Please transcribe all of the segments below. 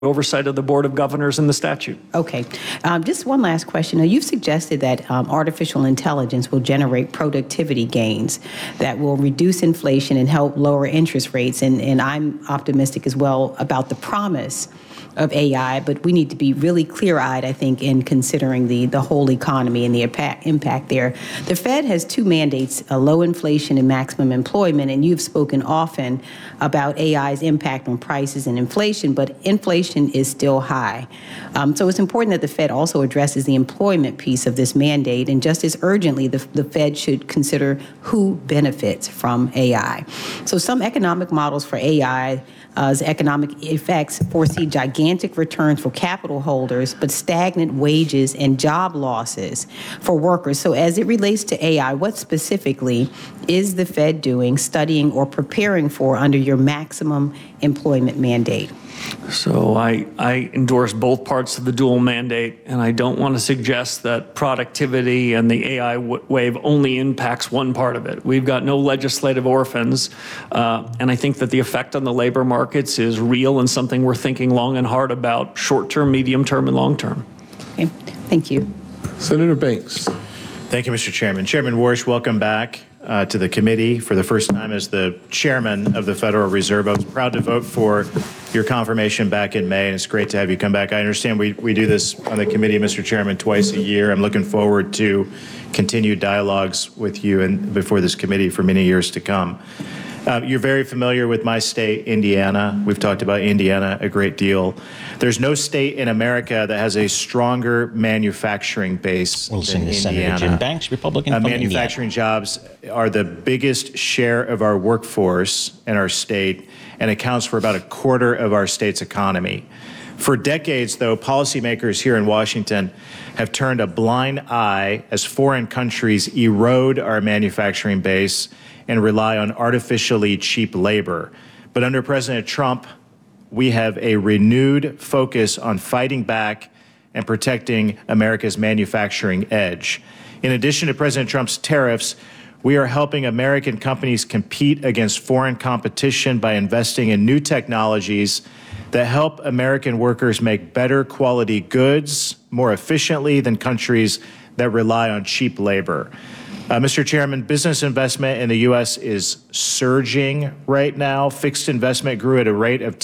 oversight of the Board of Governors and the statute. Okay. Just one last question. Now, you've suggested that artificial intelligence will generate productivity gains that will reduce inflation and help lower interest rates. And I'm optimistic as well about the promise of AI, but we need to be really clear-eyed, I think, in considering the whole economy and the impact there. The Fed has two mandates, low inflation and maximum employment, and you've spoken often about AI's impact on prices and inflation, but inflation is still high. So it's important that the Fed also addresses the employment piece of this mandate, and just as urgently, the Fed should consider who benefits from AI. So some economic models for AI's economic effects foresee gigantic returns for capital holders, but stagnant wages and job losses for workers. So as it relates to AI, what specifically is the Fed doing, studying, or preparing for under your maximum employment mandate? So I endorse both parts of the dual mandate, and I don't want to suggest that productivity and the AI wave only impacts one part of it. We've got no legislative orphans, and I think that the effect on the labor markets is real and something we're thinking long and hard about, short-term, medium-term, and long-term. Okay. Thank you. Senator Banks. Thank you, Mr. Chairman. Chairman Warsh, welcome back to the committee for the first time as the chairman of the Federal Reserve. I was proud to vote for your confirmation back in May, and it's great to have you come back. I understand we do this on the committee, Mr. Chairman, twice a year. I'm looking forward to continued dialogues with you and before this committee for many years to come. You're very familiar with my state, Indiana. We've talked about Indiana a great deal. There's no state in America that has a stronger manufacturing base than Indiana. Senator Jim Banks, Republican from manufacturing Indiana. jobs are the biggest share of our workforce in our state and accounts for about a quarter of our state's economy. For decades, though, policymakers here in Washington have turned a blind eye as foreign countries erode our manufacturing base and rely on artificially cheap labor. But under President Trump, we have a renewed focus on fighting back and protecting America's manufacturing edge. In addition to President Trump's tariffs, we are helping American companies compete against foreign competition by investing in new technologies that help American workers make better quality goods more efficiently than countries that rely on cheap labor. Mr. Chairman, business investment in the U.S. is surging right now. Fixed investment grew at a rate of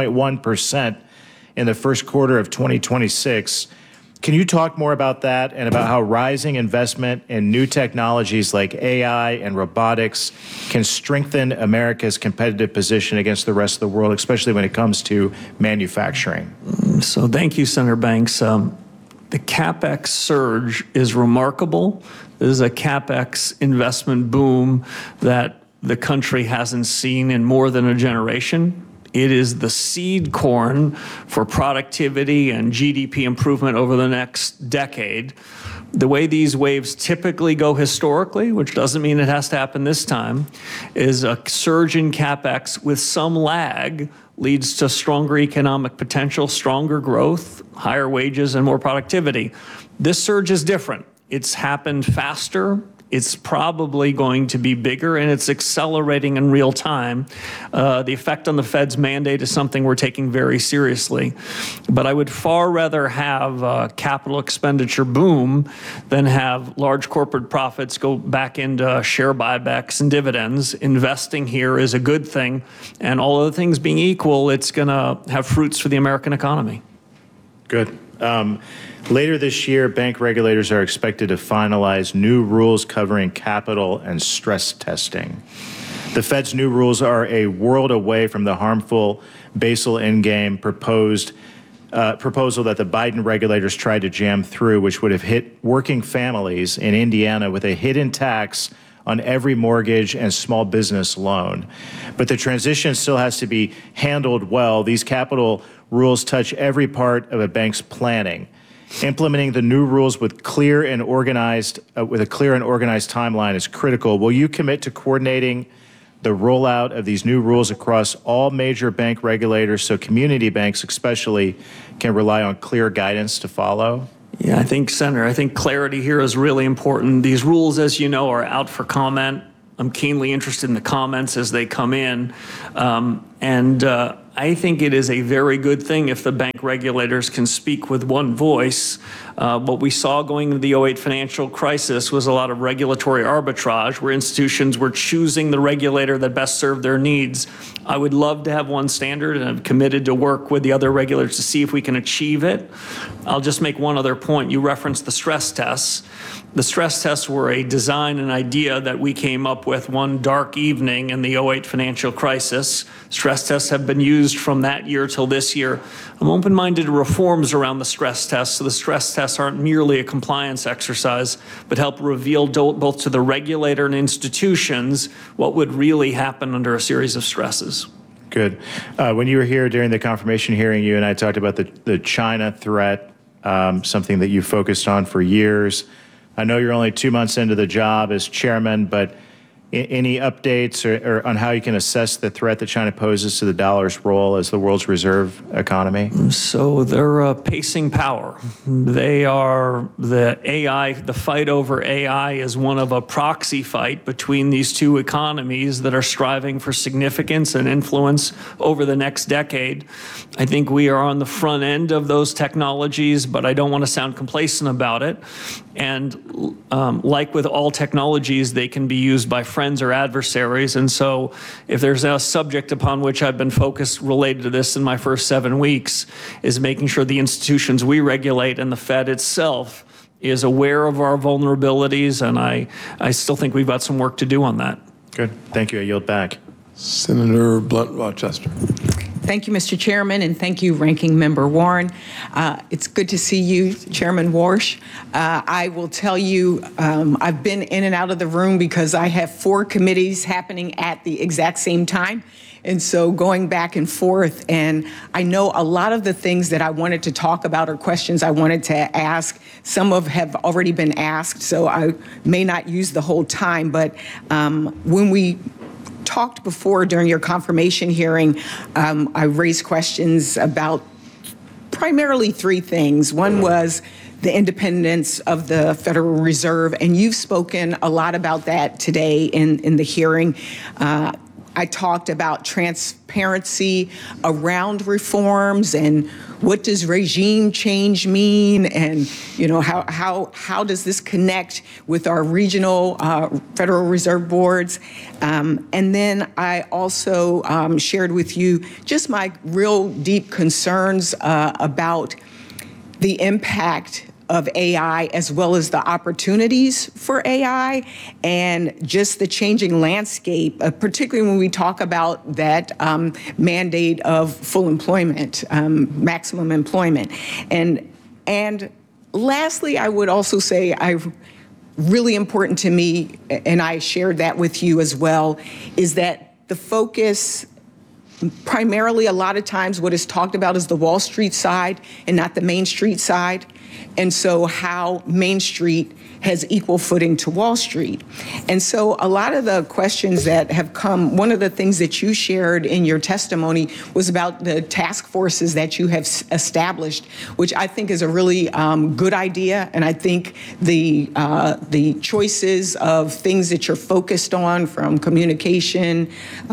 10.1% in the first quarter of 2026. Can you talk more about that and about how rising investment in new technologies like AI and robotics can strengthen America's competitive position against the rest of the world, especially when it comes to manufacturing? So thank you, Senator Banks. The CapEx surge is remarkable. This is a CapEx investment boom that the country hasn't seen in more than a generation. It is the seed corn for productivity and GDP improvement over the next decade. The way these waves typically go historically, which doesn't mean it has to happen this time, is a surge in CapEx with some lag leads to stronger economic potential, stronger growth, higher wages, and more productivity. This surge is different. It's happened faster. It's probably going to be bigger, and it's accelerating in real time. The effect on the Fed's mandate is something we're taking very seriously. But I would far rather have a capital expenditure boom than have large corporate profits go back into share buybacks and dividends. Investing here is a good thing, and all other things being equal, it's going to have fruits for the American economy. Good. Later this year, bank regulators are expected to finalize new rules covering capital and stress testing. The Fed's new rules are a world away from the harmful Basel Endgame proposal that the Biden regulators tried to jam through, which would have hit working families in Indiana with a hidden tax on every mortgage and small business loan. But the transition still has to be handled well. These capital rules touch every part of a bank's planning. Implementing the new rules with a clear and organized timeline is critical. Will you commit to coordinating the rollout of these new rules across all major bank regulators so community banks especially can rely on clear guidance to follow? Yeah, I think clarity here is really important. These rules, as you know, are out for comment. I'm keenly interested in the comments as they come in. I think it is a very good thing if the bank regulators can speak with one voice. What we saw going into the '08 financial crisis was a lot of regulatory arbitrage where institutions were choosing the regulator that best served their needs. I would love to have one standard, and I'm committed to work with the other regulators to see if we can achieve it. I'll just make one other point. You referenced the stress tests. The stress tests were a design and idea that we came up with one dark evening in the '08 financial crisis. Stress tests have been used from that year till this year. I'm open-minded to reforms around the stress tests, so the stress tests aren't merely a compliance exercise, but help reveal both to the regulator and institutions what would really happen under a series of stresses. Good. When you were here during the confirmation hearing, you and I talked about the China threat, something that you focused on for years. I know you're only 2 months into the job as chairman, but any updates or on how you can assess the threat that China poses to the dollar's role as the world's reserve economy? So they're pacing power. They are the AI, the fight over AI is one of a proxy fight between these two economies that are striving for significance and influence over the next decade. I think we are on the front end of those technologies, but I don't want to sound complacent about it. And like with all technologies, they can be used by friends or adversaries. And so if there's a subject upon which I've been focused related to this in my first 7 weeks is making sure the institutions we regulate and the Fed itself is aware of our vulnerabilities. And I still think we've got some work to do on that. Good. Thank you. I yield back. Senator Blunt Rochester. Thank you, Mr. Chairman, and thank you, Ranking Member Warren. It's good to see you, Chairman Warsh. I will tell you, I've been in and out of the room because I have 4 committees happening at the exact same time. And so going back and forth, and I know a lot of the things that I wanted to talk about or questions I wanted to ask, some of have already been asked, so I may not use the whole time, but when we talked before during your confirmation hearing, I raised questions about primarily 3 things. One was the independence of the Federal Reserve, and you've spoken a lot about that today in the hearing. I talked about transparency around reforms and what does regime change mean, and how does this connect with our regional Federal Reserve boards? And then I also shared with you just my real deep concerns about the impact of AI as well as the opportunities for AI and just the changing landscape, particularly when we talk about that mandate of full employment, maximum employment. And lastly, I would also say really important to me, and I shared that with you as well, is that the focus primarily a lot of times what is talked about is the Wall Street side and not the Main Street side. And so how Main Street has equal footing to Wall Street. And so a lot of the questions that have come, one of the things that you shared in your testimony was about the task forces that you have established, which I think is a really good idea. And I think the choices of things that you're focused on, from communication,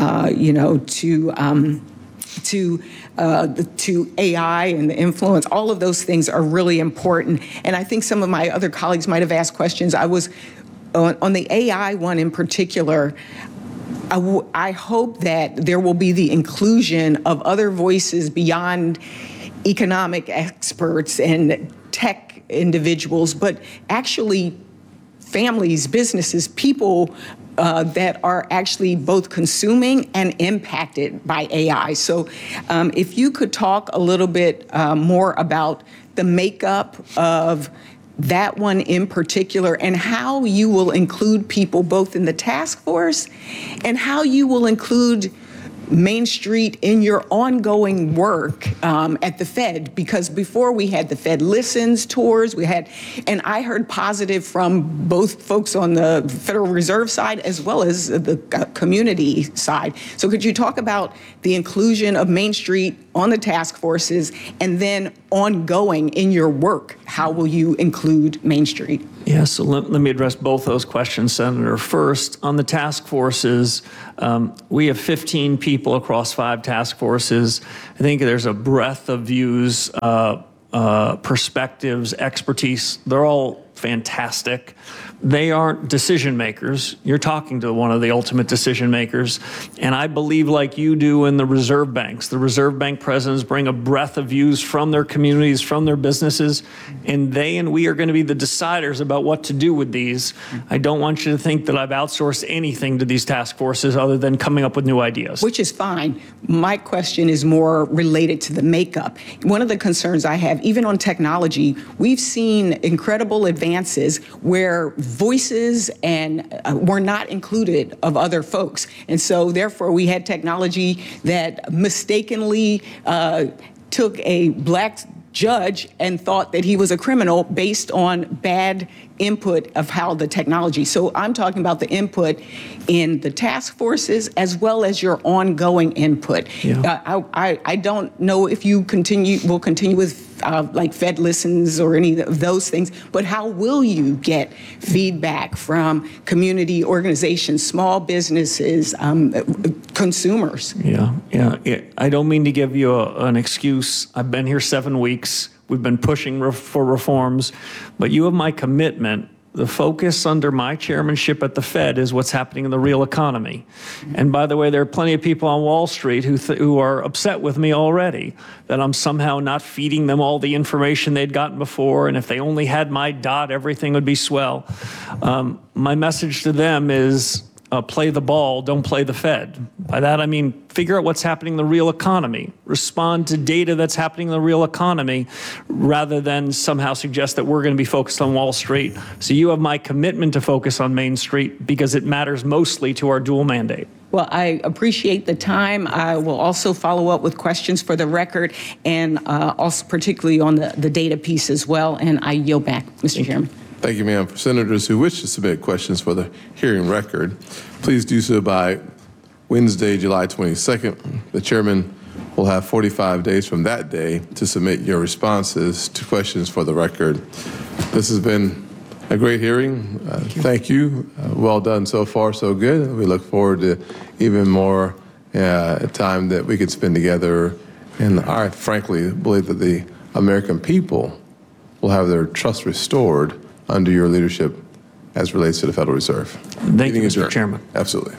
to AI and the influence, all of those things are really important. And I think some of my other colleagues might have asked questions. I was on the AI one in particular. I hope that there will be the inclusion of other voices beyond economic experts and tech individuals, but actually families, businesses, people that are actually both consuming and impacted by AI. So if you could talk a little bit more about the makeup of that one in particular and how you will include people both in the task force and how you will include Main Street in your ongoing work at the Fed, because before we had the Fed Listens tours, and I heard positive from both folks on the Federal Reserve side as well as the community side. So could you talk about the inclusion of Main Street on the task forces, and then ongoing in your work, how will you include Main Street? Yeah, so let me address both those questions, Senator. First, on the task forces, we have 15 people across 5 task forces. I think there's a breadth of views, perspectives, expertise. They're all fantastic. They aren't decision makers. You're talking to one of the ultimate decision makers. And I believe, like you do, in the reserve banks. The reserve bank presidents bring a breadth of views from their communities, from their businesses, and they and we are going to be the deciders about what to do with these. I don't want you to think that I've outsourced anything to these task forces other than coming up with new ideas. Which is fine. My question is more related to the makeup. One of the concerns I have, even on technology, we've seen incredible advances where voices and were not included of other folks. And so therefore we had technology that mistakenly took a black judge and thought that he was a criminal based on bad input of how the technology. So I'm talking about the input in the task forces as well as your ongoing input. Yeah. I don't know if you will continue with like Fed Listens or any of those things, but how will you get feedback from community organizations, small businesses, consumers? Yeah. I don't mean to give you an excuse. I've been here 7 weeks. We've been pushing for reforms, but you have my commitment. The focus under my chairmanship at the Fed is what's happening in the real economy. And by the way, there are plenty of people on Wall Street who are upset with me already that I'm somehow not feeding them all the information they'd gotten before. And if they only had my dot, everything would be swell. My message to them is play the ball, don't play the Fed. By that, I mean, figure out what's happening in the real economy. Respond to data that's happening in the real economy rather than somehow suggest that we're going to be focused on Wall Street. So you have my commitment to focus on Main Street because it matters mostly to our dual mandate. Well, I appreciate the time. I will also follow up with questions for the record and also particularly on the data piece as well. And I yield back, Mr. Chairman. Thank you, ma'am. For senators who wish to submit questions for the hearing record, please do so by Wednesday, July 22nd. The chairman will have 45 days from that day to submit your responses to questions for the record. This has been a great hearing. Thank you. Well done so far, so good. We look forward to even more time that we could spend together. And I frankly believe that the American people will have their trust restored under your leadership as relates to the Federal Reserve. Thank you, Mr. Chairman. Absolutely.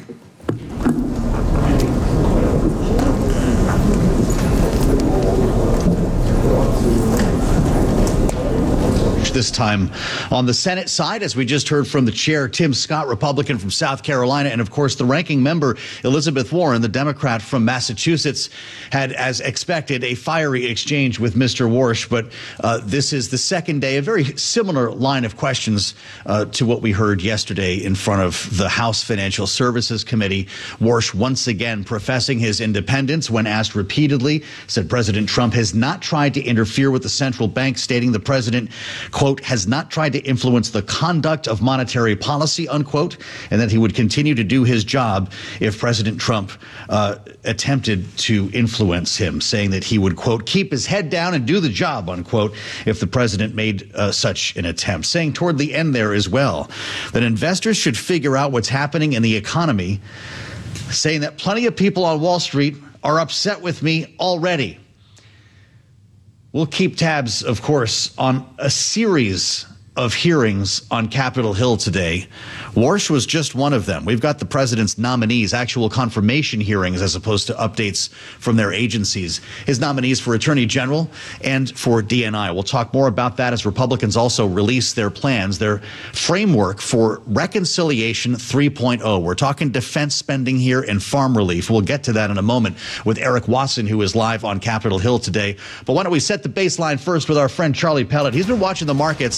This time on the Senate side, as we just heard from the chair, Tim Scott, Republican from South Carolina, and of course the ranking member, Elizabeth Warren, the Democrat from Massachusetts, had, as expected, a fiery exchange with Mr. Warsh. But this is the second day, a very similar line of questions to what we heard yesterday in front of the House Financial Services Committee. Warsh once again professing his independence when asked repeatedly, said President Trump has not tried to interfere with the central bank, stating the president, quote, has not tried to influence the conduct of monetary policy, unquote, and that he would continue to do his job if President Trump attempted to influence him, saying that he would, quote, keep his head down and do the job, unquote, if the president made such an attempt, saying toward the end there as well that investors should figure out what's happening in the economy, saying that plenty of people on Wall Street are upset with me already. We'll keep tabs, of course, on a series of hearings on Capitol Hill today. Warsh was just one of them. We've got the president's nominees, actual confirmation hearings as opposed to updates from their agencies. His nominees for Attorney General and for DNI. We'll talk more about that as Republicans also release their plans, their framework for Reconciliation 3.0. We're talking defense spending here and farm relief. We'll get to that in a moment with Eric Watson, who is live on Capitol Hill today. But why don't we set the baseline first with our friend Charlie Pellet. He's been watching the markets, as Kevin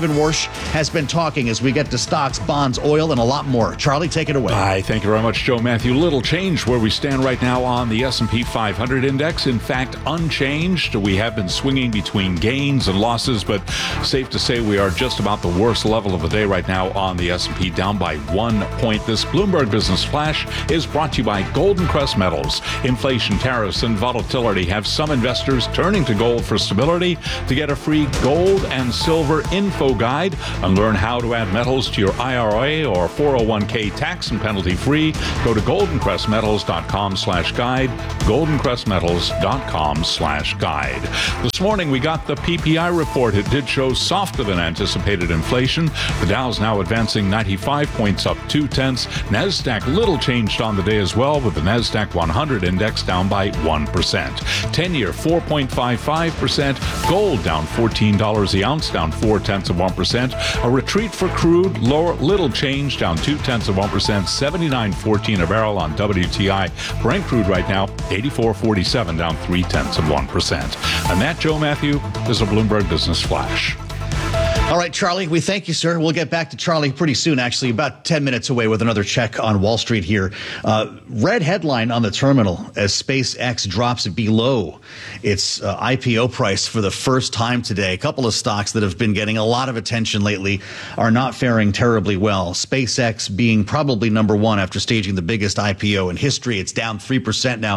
Kevin Warsh has been talking as we get to stocks, bonds, oil, and a lot more. Charlie, take it away. Hi, thank you very much, Joe Matthew. Little change where we stand right now on the S&P 500 index. In fact, unchanged. We have been swinging between gains and losses, but safe to say we are just about the worst level of the day right now on the S&P, down by 1 point. This Bloomberg Business Flash is brought to you by Golden Crest Metals. Inflation, tariffs, and volatility have some investors turning to gold for stability. To get a free gold and silver info guide and learn how to add metals to your IRA or 401k tax and penalty free, go to goldencrestmetals.com/guide, goldencrestmetals.com/guide. This morning we got the PPI report. It did show softer than anticipated inflation. The Dow's now advancing 95 points, up 0.2. NASDAQ little changed on the day as well, with the NASDAQ 100 index down by 1%. 10-year 4.55%. Gold down $14 the ounce, down 0.4%. A retreat for crude, little change, down 0.2%. 79.14 a barrel on WTI. Brent crude right now 84.47, down 0.3%. And that, Joe Matthew, is a Bloomberg Business Flash. All right, Charlie, we thank you, sir. We'll get back to Charlie pretty soon, actually, about 10 minutes away with another check on Wall Street here. Red headline on the terminal as SpaceX drops below its IPO price for the first time today. A couple of stocks that have been getting a lot of attention lately are not faring terribly well. SpaceX being probably number one after staging the biggest IPO in history. It's down 3% now,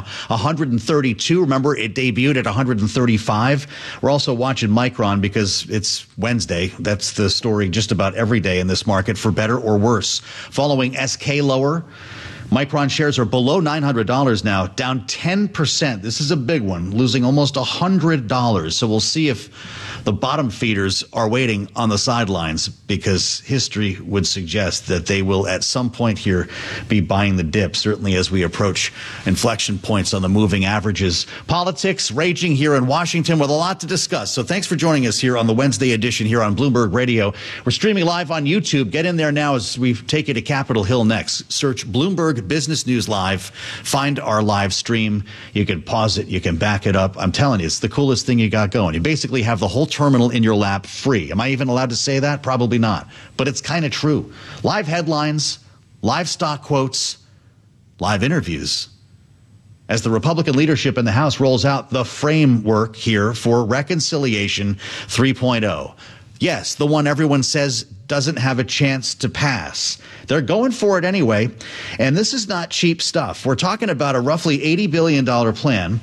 132. Remember, it debuted at 135. We're also watching Micron because it's Wednesday. That's the story just about every day in this market, for better or worse. Following SK lower, Micron shares are below $900 now, down 10%. This is a big one, losing almost $100. So we'll see if the bottom feeders are waiting on the sidelines, because history would suggest that they will at some point here be buying the dip, certainly as we approach inflection points on the moving averages. Politics raging here in Washington with a lot to discuss. So thanks for joining us here on the Wednesday edition here on Bloomberg Radio. We're streaming live on YouTube. Get in there now as we take you to Capitol Hill next. Search Bloomberg Business News Live. Find our live stream. You can pause it. You can back it up. I'm telling you, it's the coolest thing you got going. You basically have the whole terminal in your lap free. Am I even allowed to say that? Probably not. But it's kind of true. Live headlines, live stock quotes, live interviews. As the Republican leadership in the House rolls out the framework here for Reconciliation 3.0. Yes, the one everyone says doesn't have a chance to pass. They're going for it anyway. And this is not cheap stuff. We're talking about a roughly $80 billion plan.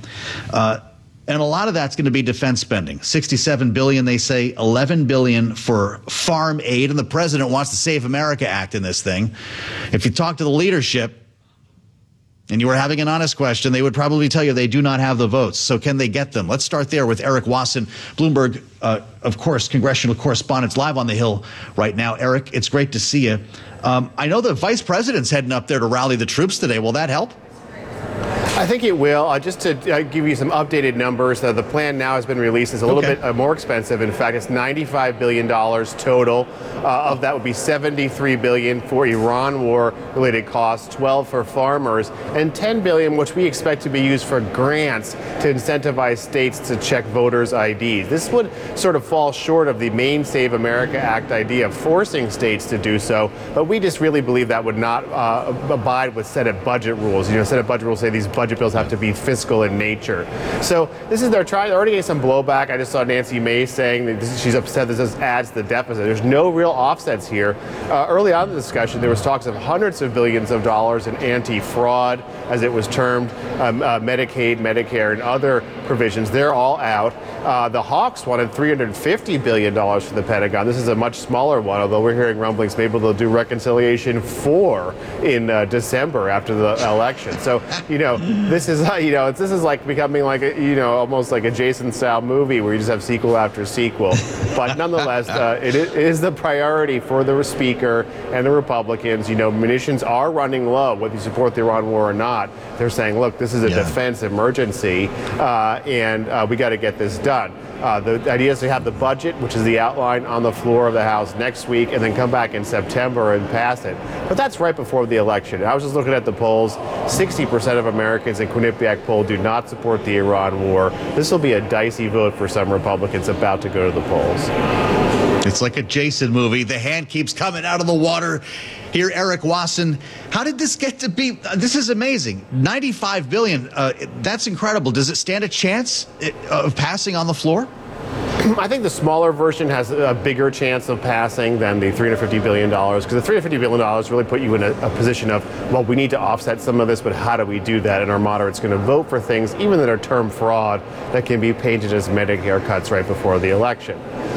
And a lot of that's going to be defense spending. $67 billion, they say, $11 billion for farm aid. And the president wants the Save America Act in this thing. If you talk to the leadership and you were having an honest question, they would probably tell you they do not have the votes. So can they get them? Let's start there with Eric Wasson, Bloomberg, of course, congressional correspondent, live on the Hill right now. Eric, it's great to see you. I know the vice president's heading up there to rally the troops today. Will that help? I think it will. Just to give you some updated numbers, the plan now has been released. It's a little bit more expensive. In fact, it's $95 billion total. Of that would be $73 billion for Iran war-related costs, $12 for farmers, and $10 billion, which we expect to be used for grants to incentivize states to check voters' IDs. This would sort of fall short of the main Save America Act idea of forcing states to do so, but we just really believe that would not abide with Senate budget rules. You know, Senate budget rules say these budget bills have to be fiscal in nature. So this is their try. They're already getting some blowback. I just saw Nancy Mace saying that she's upset that this adds to the deficit. There's no real offsets here. Early on in the discussion, there was talks of hundreds of billions of dollars in anti-fraud, as it was termed, Medicaid, Medicare, and other provisions. They're all out. The Hawks wanted $350 billion for the Pentagon. This is a much smaller one, although we're hearing rumblings maybe they'll do Reconciliation 4 in December after the election. So, you know, this is like becoming like almost like a Jason-style movie where you just have sequel after sequel. But nonetheless, it is the priority for the Speaker and the Republicans. You know, munitions are running low, whether you support the Iran war or not. They're saying, look, this is a defense emergency, and we got to get this done. The idea is to have the budget, which is the outline, on the floor of the House next week, and then come back in September and pass it. But that's right before the election. I was just looking at the polls. 60% of Americans in Quinnipiac poll do not support the Iran war. This will be a dicey vote for some Republicans about to go to the polls. It's like a Jason movie. The hand keeps coming out of the water. Here, Eric Wasson. How did this get to be? This is amazing. $95 billion. That's incredible. Does it stand a chance of passing on the floor? I think the smaller version has a bigger chance of passing than the $350 billion, because the $350 billion really put you in a position of, well, we need to offset some of this, but how do we do that? And our moderate's going to vote for things, even that are term fraud, that can be painted as Medicare cuts right before the election.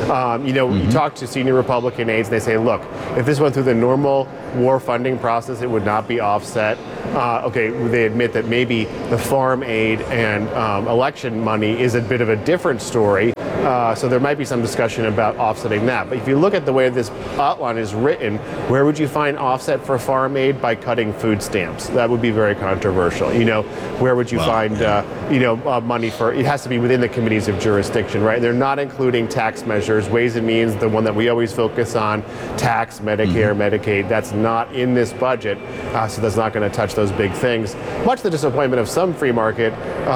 You talk to senior Republican aides, and they say, look, if this went through the normal war funding process, it would not be offset. Okay, they admit that maybe the farm aid and election money is a bit of a different story. So there might be some discussion about offsetting that. But if you look at the way this outline is written, where would you find offset for farm aid? By cutting food stamps. That would be very controversial. Where would you find, money for, it has to be within the committees of jurisdiction, right? They're not including tax measures. Ways and Means, the one that we always focus on, tax, Medicare, Medicaid, that's not in this budget. So that's not going to touch those big things. Much to the disappointment of some free market,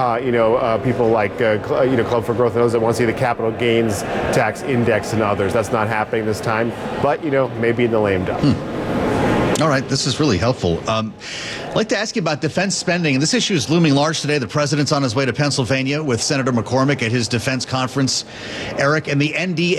people like, Club for Growth and those that want to see the capital gains tax index and others. That's not happening this time, but maybe in the lame duck. All right, this is really helpful. I'd like to ask you about defense spending. This issue is looming large today. The president's on his way to Pennsylvania with Senator McCormick at his defense conference. Eric, and the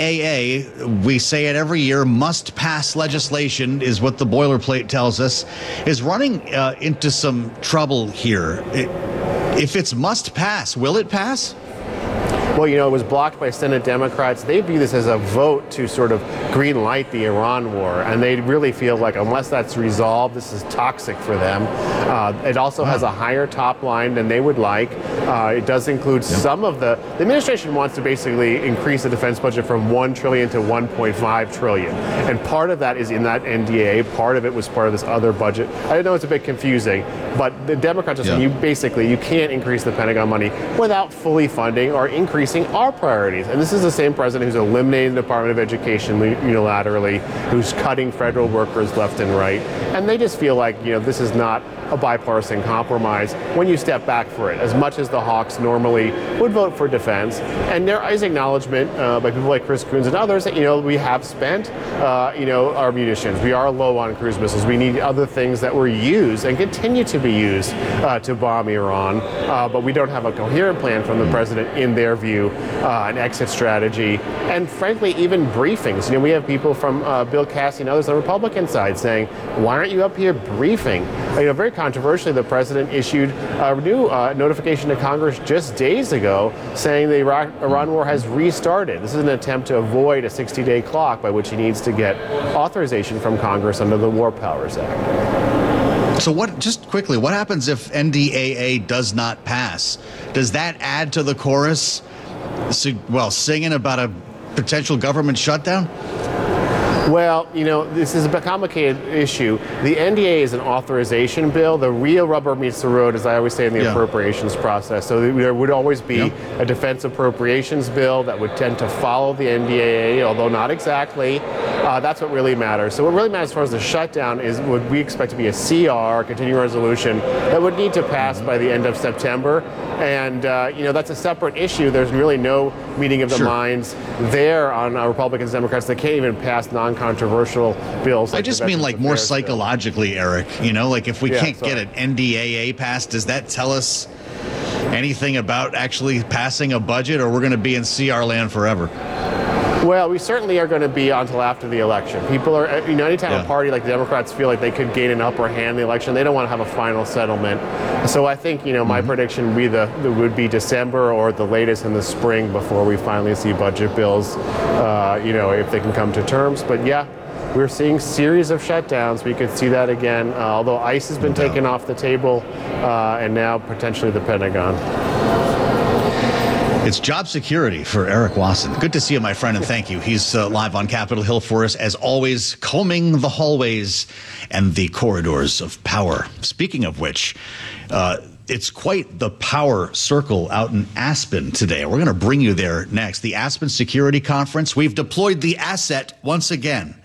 NDAA, we say it every year, must pass legislation is what the boilerplate tells us, is running into some trouble here. If it's must pass, will it pass? Well, it was blocked by Senate Democrats. They view this as a vote to sort of green light the Iran war, and they really feel like unless that's resolved, this is toxic for them. It also has a higher top line than they would like. It does include some of the administration wants to basically increase the defense budget from $1 trillion to $1.5 trillion, and part of that is in that NDA. Part of it was part of this other budget. I know it's a bit confusing, but the Democrats are saying you can't increase the Pentagon money without fully funding or increasing our priorities. And this is the same president who's eliminating the Department of Education unilaterally, who's cutting federal workers left and right. And they just feel like, this is not a bipartisan compromise when you step back for it, as much as the Hawks normally would vote for defense. And there is acknowledgement by people like Chris Coons and others that, we have spent, our munitions. We are low on cruise missiles. We need other things that were used and continue to be used to bomb Iran. But we don't have a coherent plan from the president, in their view, an exit strategy, and frankly, even briefings. We have people from Bill Cassidy and others on the Republican side saying, why aren't you up here briefing? Very controversially, the president issued a new notification to Congress just days ago saying the Iran war has restarted. This is an attempt to avoid a 60-day clock by which he needs to get authorization from Congress under the War Powers Act. So just quickly, what happens if NDAA does not pass? Does that add to the chorus, singing about a potential government shutdown? Well, this is a complicated issue. The NDA is an authorization bill. The real rubber meets the road, as I always say, in the appropriations process. So there would always be a defense appropriations bill that would tend to follow the NDAA, although not exactly. That's what really matters. So what really matters as far as the shutdown is what we expect to be a CR, continuing resolution, that would need to pass by the end of September. And, that's a separate issue. There's really no meeting of the minds there on Republicans and Democrats that can't even pass non-controversial bills. I just mean more psychologically, Eric. If we can't get an NDAA passed, does that tell us anything about actually passing a budget, or we're going to be in CR land forever? Well, we certainly are going to be until after the election. People are, anytime a party like the Democrats feel like they could gain an upper hand in the election, they don't want to have a final settlement. So I think, my prediction would be December or at the latest in the spring before we finally see budget bills, if they can come to terms. But we're seeing series of shutdowns. We could see that again, although ICE has been taken off the table, and now potentially the Pentagon. It's job security for Eric Wasson. Good to see you, my friend, and thank you. He's live on Capitol Hill for us, as always, combing the hallways and the corridors of power. Speaking of which, it's quite the power circle out in Aspen today. We're going to bring you there next. The Aspen Security Conference. We've deployed the asset once again.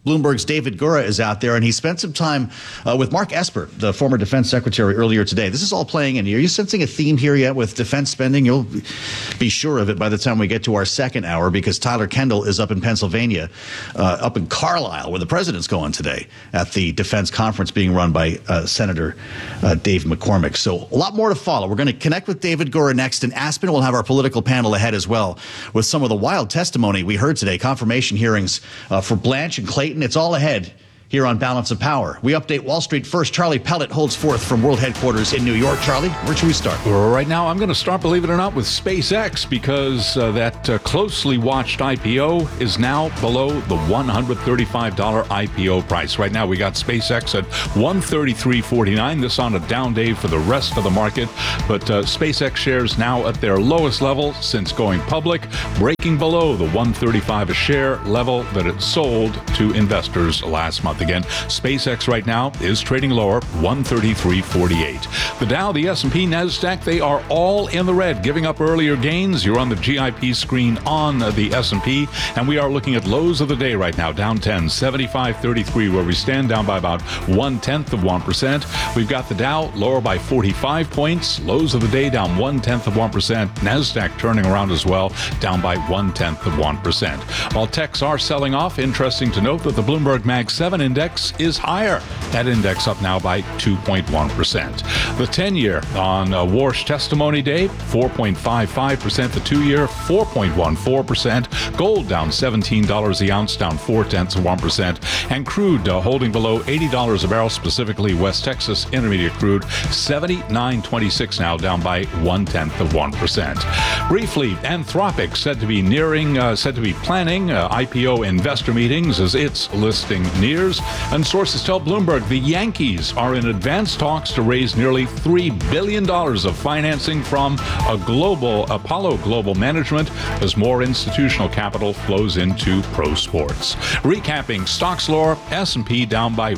Bloomberg's David Gura is out there, and he spent some time with Mark Esper, the former defense secretary, earlier today. This is all playing in here. Are you sensing a theme here yet with defense spending? You'll be sure of it by the time we get to our second hour, because Tyler Kendall is up in Pennsylvania, up in Carlisle, where the president's going today at the defense conference being run by Senator Dave McCormick. So a lot more to follow. We're going to connect with David Gura next. In Aspen, we'll have our political panel ahead as well with some of the wild testimony we heard today, confirmation hearings for Blanche and Clayton. It's all ahead here on Balance of Power. We update Wall Street first. Charlie Pellet holds forth from World Headquarters in New York. Charlie, where should we start? Right now, I'm going to start, believe it or not, with SpaceX, because that closely watched IPO is now below the $135 IPO price. Right now, we got SpaceX at $133.49. This on a down day for the rest of the market. But SpaceX shares now at their lowest level since going public, breaking below the $135 a share level that it sold to investors last month. Again, SpaceX right now is trading lower, $133.48. The Dow, the S&P, NASDAQ, they are all in the red, giving up earlier gains. You're on the GIP screen on the S&P, and we are looking at lows of the day right now, down 10, 75.33, where we stand, down by about 0.1%. We've got the Dow lower by 45 points, lows of the day down 0.1%. NASDAQ turning around as well, down by 0.1%. While techs are selling off, interesting to note that the Bloomberg Mag 7 index is higher. That index up now by 2.1%. The 10-year on Warsh testimony day, 4.55%. The 2-year, 4.14%. Gold down $17 the ounce, down 0.4%. And crude holding below $80 a barrel, specifically West Texas Intermediate crude, $79.26 now, down by 0.1%. Briefly, Anthropic said to be planning IPO investor meetings as its listing nears. And sources tell Bloomberg the Yankees are in advanced talks to raise nearly $3 billion of financing from Apollo Global Management as more institutional capital flows into pro sports. Recapping stocks lower, S&P down by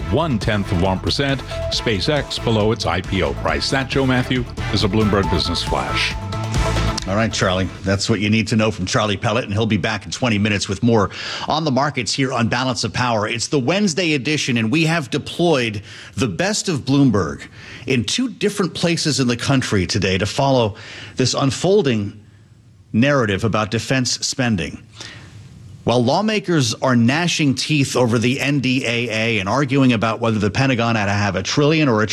0.1%, SpaceX below its IPO price. That, Joe Matthew, is a Bloomberg Business Flash. All right, Charlie, that's what you need to know from Charlie Pellet, and he'll be back in 20 minutes with more on the markets here on Balance of Power. It's the Wednesday edition, and we have deployed the best of Bloomberg in two different places in the country today to follow this unfolding narrative about defense spending. While lawmakers are gnashing teeth over the NDAA and arguing about whether the Pentagon ought to have $1 trillion or $1.5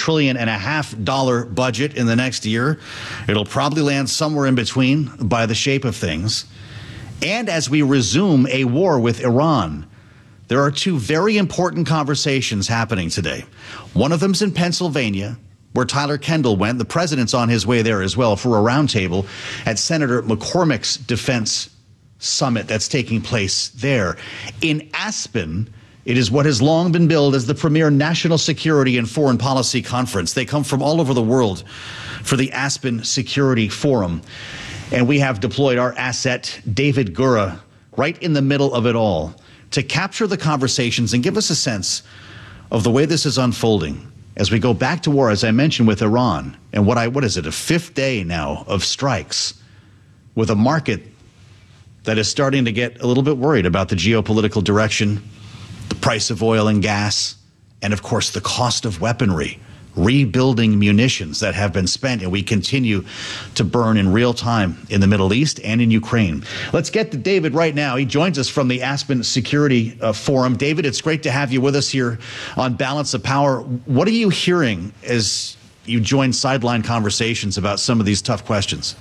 trillion budget in the next year, it'll probably land somewhere in between by the shape of things. And as we resume a war with Iran, there are two very important conversations happening today. One of them's in Pennsylvania, where Tyler Kendall went. The president's on his way there as well for a roundtable at Senator McCormick's defense summit that's taking place there. In Aspen, it is what has long been billed as the premier national security and foreign policy conference. They come from all over the world for the Aspen Security Forum. And we have deployed our asset, David Gura, right in the middle of it all to capture the conversations and give us a sense of the way this is unfolding as we go back to war, as I mentioned, with Iran. And what is it, a fifth day now of strikes with a market that is starting to get a little bit worried about the geopolitical direction, the price of oil and gas, and of course the cost of weaponry, rebuilding munitions that have been spent and we continue to burn in real time in the Middle East and in Ukraine. Let's get to David right now. He joins us from the Aspen Security Forum. David, it's great to have you with us here on Balance of Power. What are you hearing as you join sideline conversations about some of these tough questions?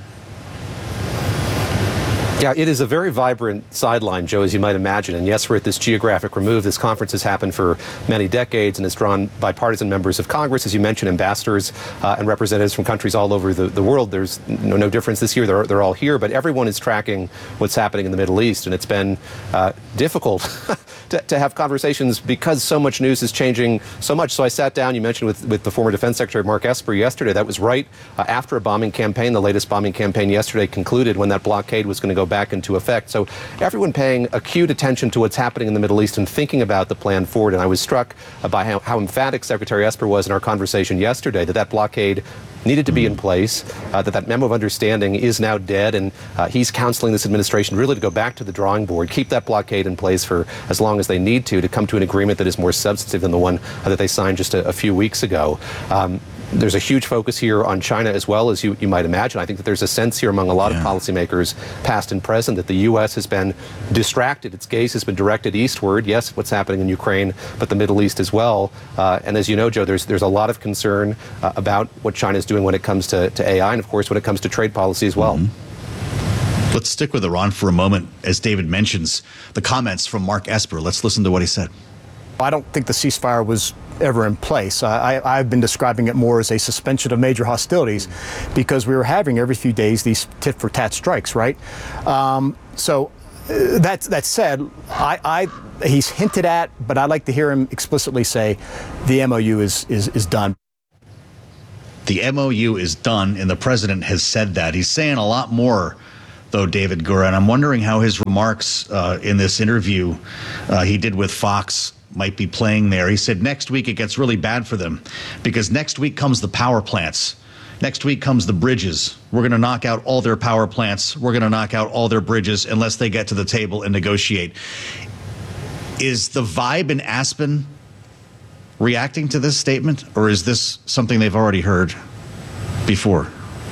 Yeah, it is a very vibrant sideline, Joe, as you might imagine. And yes, we're at this geographic remove. This conference has happened for many decades and has drawn bipartisan members of Congress, as you mentioned, ambassadors and representatives from countries all over the world. There's no difference this year. They're all here, but everyone is tracking what's happening in the Middle East. And it's been difficult to have conversations because so much news is changing so much. So I sat down, you mentioned, with the former Defense Secretary Mark Esper yesterday. That was right after a bombing campaign. The latest bombing campaign yesterday concluded when that blockade was going to go back into effect. So everyone paying acute attention to what's happening in the Middle East and thinking about the plan forward. And I was struck by how emphatic Secretary Esper was in our conversation yesterday, that blockade needed to be in place, that memo of understanding is now dead, and he's counseling this administration really to go back to the drawing board, keep that blockade in place for as long as they need to come to an agreement that is more substantive than the one that they signed just a few weeks ago. There's a huge focus here on China as well, as you might imagine. I think that there's a sense here among a lot of policymakers, past and present, that the U.S. has been distracted. Its gaze has been directed eastward. Yes, what's happening in Ukraine, but the Middle East as well. And as you know, Joe, there's a lot of concern about what China is doing when it comes to AI, and of course when it comes to trade policy as well. Let's stick with Iran for a moment, as David mentions the comments from Mark Esper. Let's listen to what he said. I don't think the ceasefire was ever in place. I've been describing it more as a suspension of major hostilities because we were having every few days these tit-for-tat strikes, right? That said, he's hinted at, but I'd like to hear him explicitly say the MOU is done. The MOU is done, and the president has said that. He's saying a lot more, though, David Gura, and I'm wondering how his remarks in this interview he did with Fox might be playing there. He said next week it gets really bad for them because next week comes the power plants. Next week comes the bridges. We're going to knock out all their power plants. We're going to knock out all their bridges unless they get to the table and negotiate. Is the vibe in Aspen reacting to this statement, or is this something they've already heard before?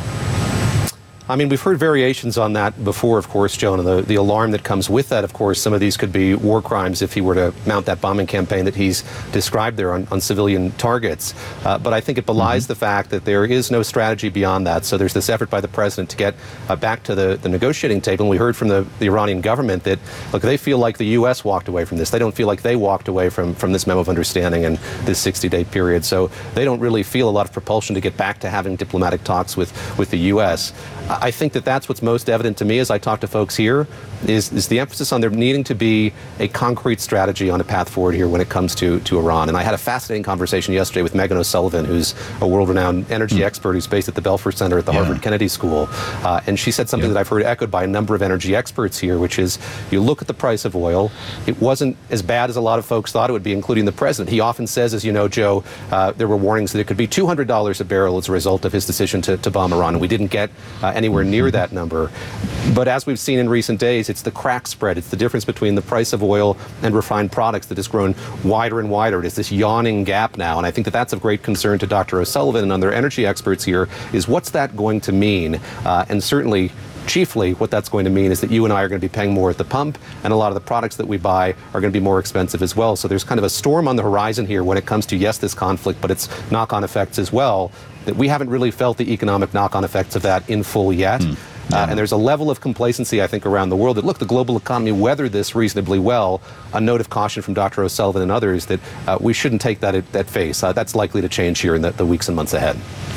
I mean, we've heard variations on that before, of course, Joan, and the alarm that comes with that, of course, some of these could be war crimes if he were to mount that bombing campaign that he's described there on civilian targets. But I think it belies the fact that there is no strategy beyond that. So there's this effort by the president to get back to the negotiating table. And we heard from the Iranian government that, look, they feel like the U.S. walked away from this. They don't feel like they walked away from this memo of understanding and this 60-day period. So they don't really feel a lot of propulsion to get back to having diplomatic talks with the U.S. I think that that's what's most evident to me as I talk to folks here is the emphasis on there needing to be a concrete strategy on a path forward here when it comes to Iran. And I had a fascinating conversation yesterday with Megan O'Sullivan, who's a world-renowned energy expert who's based at the Belfer Center at the Harvard Kennedy School. And she said something that I've heard echoed by a number of energy experts here, which is you look at the price of oil. It wasn't as bad as a lot of folks thought it would be, including the president. He often says, as you know, Joe, there were warnings that it could be $200 a barrel as a result of his decision to bomb Iran. And we didn't get anywhere near that number. But as we've seen in recent days, it's the crack spread. It's the difference between the price of oil and refined products that has grown wider and wider. It is this yawning gap now. And I think that that's of great concern to Dr. O'Sullivan and other energy experts here is what's that going to mean? And certainly, chiefly, what that's going to mean is that you and I are going to be paying more at the pump, and a lot of the products that we buy are going to be more expensive as well. So there's kind of a storm on the horizon here when it comes to, yes, this conflict, but its knock-on effects as well, that we haven't really felt the economic knock-on effects of that in full yet. And there's a level of complacency, I think, around the world that, look, the global economy weathered this reasonably well. A note of caution from Dr. O'Sullivan and others that we shouldn't take that at face. That's likely to change here in the weeks and months ahead.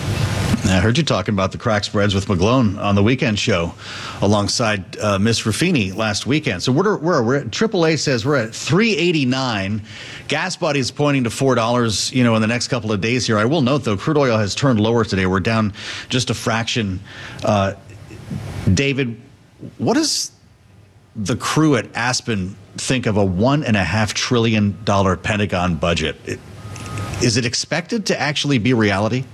I heard you talking about the crack spreads with McGlone on the weekend show alongside Miss Ruffini last weekend. So we're at AAA says we're at $3.89. Gas Buddy's pointing to $4, in the next couple of days here. I will note, though, crude oil has turned lower today. We're down just a fraction. David, what does the crew at Aspen think of a $1.5 trillion Pentagon budget? Is it expected to actually be reality?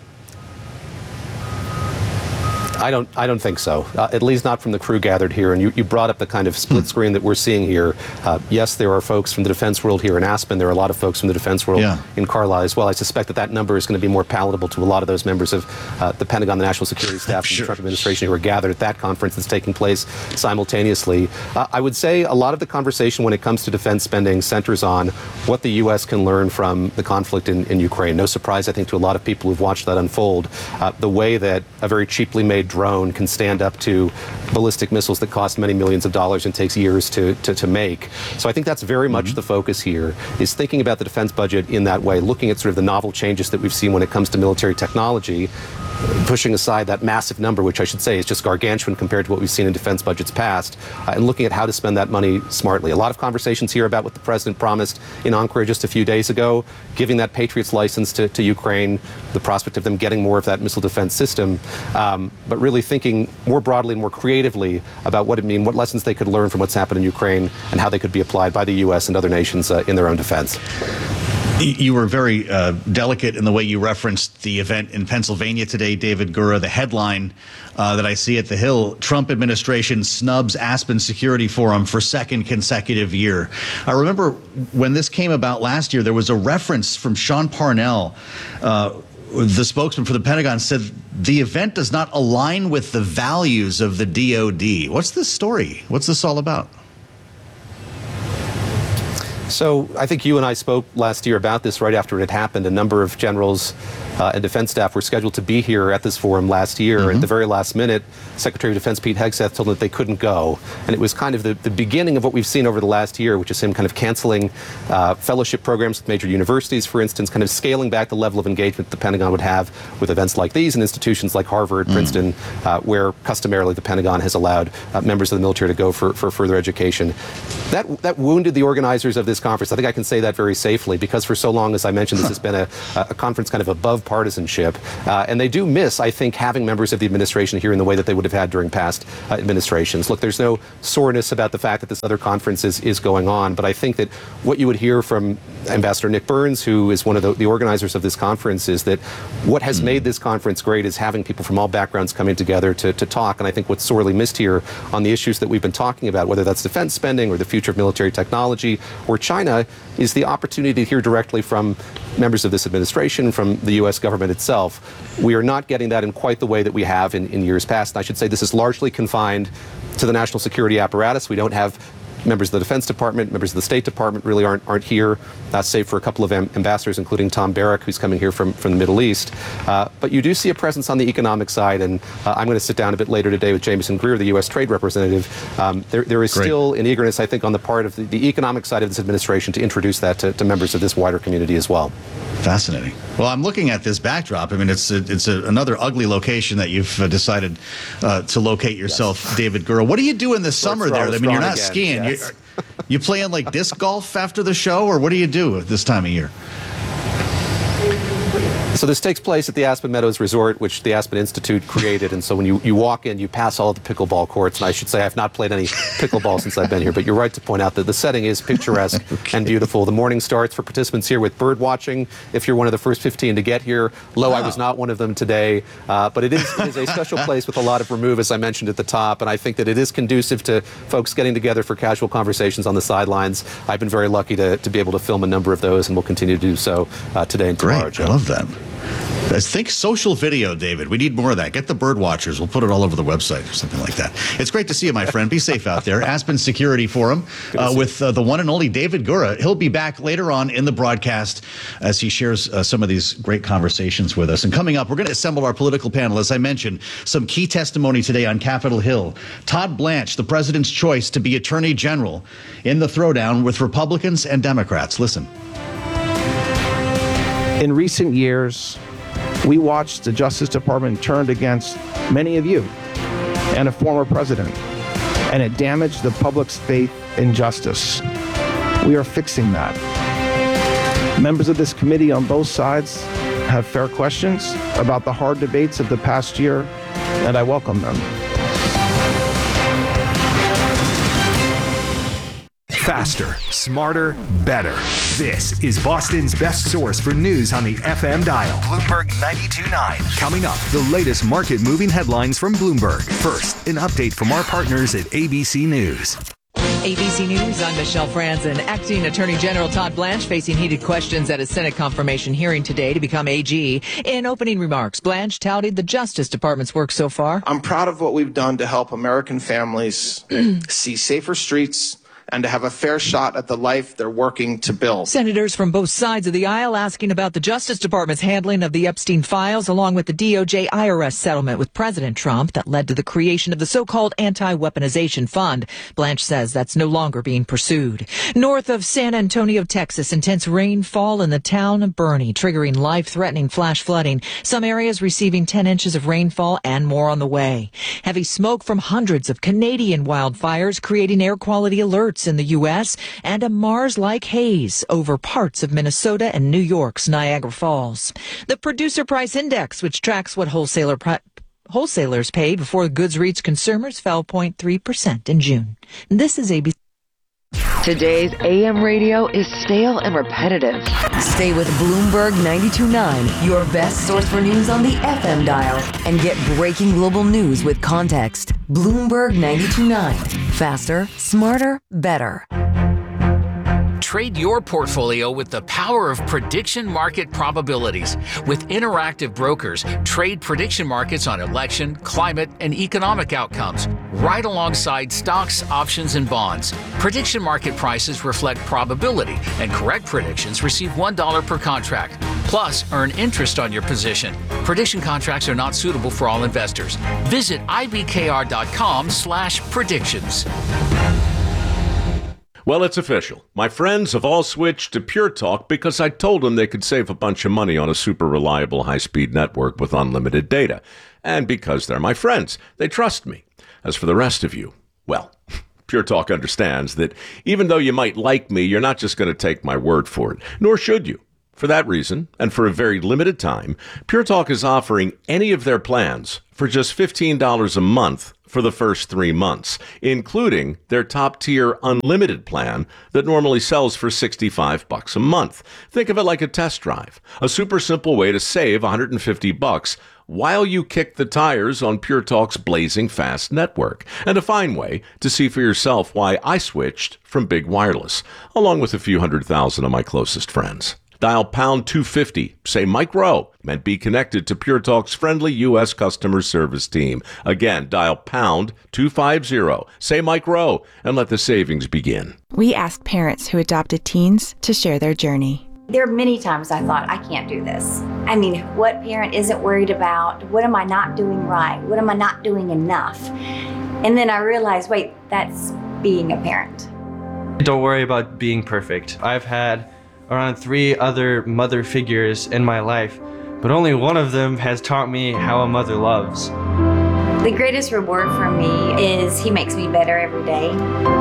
I don't think so, at least not from the crew gathered here. And you brought up the kind of split screen that we're seeing here. Yes, there are folks from the defense world here in Aspen. There are a lot of folks from the defense world in Carlisle as well. I suspect that number is going to be more palatable to a lot of those members of the Pentagon, the National Security Staff, and the Trump administration who are gathered at that conference that's taking place simultaneously. I would say a lot of the conversation when it comes to defense spending centers on what the U.S. can learn from the conflict in Ukraine. No surprise, I think, to a lot of people who've watched that unfold. The way that a very cheaply made drone can stand up to ballistic missiles that cost many millions of dollars and takes years to make. So I think that's very much the focus here, is thinking about the defense budget in that way, looking at sort of the novel changes that we've seen when it comes to military technology, pushing aside that massive number, which I should say is just gargantuan compared to what we've seen in defense budgets past, and looking at how to spend that money smartly. A lot of conversations here about what the president promised in Ankara just a few days ago, giving that Patriots license to Ukraine, the prospect of them getting more of that missile defense system, but really thinking more broadly and more creatively about what it means, what lessons they could learn from what's happened in Ukraine, and how they could be applied by the U.S. and other nations in their own defense. You were very delicate in the way you referenced the event in Pennsylvania today, David Gura. The headline that I see at the Hill, Trump administration snubs Aspen Security Forum for second consecutive year. I remember when this came about last year, there was a reference from Sean Parnell, the spokesman for the Pentagon, said the event does not align with the values of the DoD. What's this story? What's this all about? So I think you and I spoke last year about this right after it had happened. A number of generals and defense staff were scheduled to be here at this forum last year. At the very last minute, Secretary of Defense Pete Hegseth told them that they couldn't go. And it was kind of the beginning of what we've seen over the last year, which is him kind of canceling fellowship programs with major universities, for instance, kind of scaling back the level of engagement the Pentagon would have with events like these and institutions like Harvard, Princeton, where customarily the Pentagon has allowed members of the military to go for further education. That wounded the organizers of this conference. I think I can say that very safely, because for so long, as I mentioned, this has been a conference kind of above partisanship. And they do miss, I think, having members of the administration here in the way that they would have had during past administrations. Look, there's no soreness about the fact that this other conference is going on, but I think that what you would hear from Ambassador Nick Burns, who is one of the organizers of this conference, is that what has made this conference great is having people from all backgrounds coming together to talk. And I think what's sorely missed here on the issues that we've been talking about, whether that's defense spending or the future of military technology or China, is the opportunity to hear directly from members of this administration, from the U.S. government itself. We are not getting that in quite the way that we have in years past. And I should say this is largely confined to the national security apparatus. We don't have members of the Defense Department, members of the State Department really aren't here, save for a couple of ambassadors, including Tom Barrack, who's coming here from the Middle East. But you do see a presence on the economic side, and I'm going to sit down a bit later today with Jamieson Greer, the U.S. Trade Representative. There is still an eagerness, I think, on the part of the economic side of this administration to introduce that to members of this wider community as well. Fascinating. Well, I'm looking at this backdrop. I mean, it's another ugly location that you've decided to locate yourself, David Gura. What do you do in the summer there? I mean, you're not skiing. Yes. You playing like disc golf after the show, or what do you do at this time of year? So this takes place at the Aspen Meadows Resort, which the Aspen Institute created. And so when you walk in, you pass all the pickleball courts. And I should say I have not played any pickleball since I've been here. But you're right to point out that the setting is picturesque and beautiful. The morning starts for participants here with bird watching. If you're one of the first 15 to get here, I was not one of them today. But it is a special place with a lot of remove, as I mentioned at the top. And I think that it is conducive to folks getting together for casual conversations on the sidelines. I've been very lucky to be able to film a number of those, and we'll continue to do so today and tomorrow. Great. I love that. Think social video, David. We need more of that. Get the bird watchers. We'll put it all over the website or something like that. It's great to see you, my friend. Be safe out there. Aspen Security Forum with the one and only David Gura. He'll be back later on in the broadcast as he shares some of these great conversations with us. And coming up, we're going to assemble our political panel. As I mentioned, some key testimony today on Capitol Hill. Todd Blanche, the president's choice to be Attorney General, in the throwdown with Republicans and Democrats. Listen. In recent years, we watched the Justice Department turned against many of you and a former president, and it damaged the public's faith in justice. We are fixing that. Members of this committee on both sides have fair questions about the hard debates of the past year, and I welcome them. Faster, smarter, better. This is Boston's best source for news on the FM dial. Bloomberg 92.9. Coming up, the latest market-moving headlines from Bloomberg. First, an update from our partners at ABC News. ABC News, I'm Michelle Franzen. Acting Attorney General Todd Blanche facing heated questions at a Senate confirmation hearing today to become AG. In opening remarks, Blanche touted the Justice Department's work so far. I'm proud of what we've done to help American families see safer streets and to have a fair shot at the life they're working to build. Senators from both sides of the aisle asking about the Justice Department's handling of the Epstein files, along with the DOJ-IRS settlement with President Trump that led to the creation of the so-called anti-weaponization fund. Blanche says that's no longer being pursued. North of San Antonio, Texas, intense rainfall in the town of Bernie, triggering life-threatening flash flooding. Some areas receiving 10 inches of rainfall and more on the way. Heavy smoke from hundreds of Canadian wildfires creating air quality alerts in the U.S. and a Mars-like haze over parts of Minnesota and New York's Niagara Falls. The Producer Price Index, which tracks what wholesalers pay before goods reach consumers, fell 0.3% in June. This is ABC. Today's AM radio is stale and repetitive. Stay with Bloomberg 92.9, your best source for news on the FM dial, and get breaking global news with context. Bloomberg 92.9. Faster, smarter, better. Trade your portfolio with the power of prediction market probabilities. With Interactive Brokers, trade prediction markets on election, climate, and economic outcomes, right alongside stocks, options, and bonds. Prediction market prices reflect probability, and correct predictions receive $1 per contract. Plus, earn interest on your position. Prediction contracts are not suitable for all investors. Visit ibkr.com/predictions. Well, it's official. My friends have all switched to Pure Talk because I told them they could save a bunch of money on a super reliable high-speed network with unlimited data. And because they're my friends, they trust me. As for the rest of you, well, Pure Talk understands that even though you might like me, you're not just going to take my word for it, nor should you. For that reason, and for a very limited time, Pure Talk is offering any of their plans for just $15 a month for the first 3 months, including their top-tier unlimited plan that normally sells for $65 a month. Think of it like a test drive, a super simple way to save $150 while you kick the tires on Pure Talk's blazing fast network, and a fine way to see for yourself why I switched from big wireless, along with a few 100,000 of my closest friends. Dial pound 250, say Mike Rowe, and be connected to Pure Talk's friendly U.S. customer service team. Again, dial pound 250, say Mike Rowe, and let the savings begin. We asked parents who adopted teens to share their journey. There are many times I thought, I can't do this. I mean, what parent isn't worried about, what am I not doing right? What am I not doing enough? And then I realized, wait, that's being a parent. Don't worry about being perfect. I've had around 3 other mother figures in my life, but only one of them has taught me how a mother loves. The greatest reward for me is he makes me better every day.